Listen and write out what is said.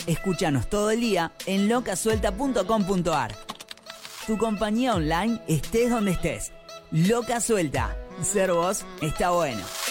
Escúchanos todo el día en locasuelta.com.ar. Tu compañía online estés donde estés. Loca Suelta. Ser vos está bueno.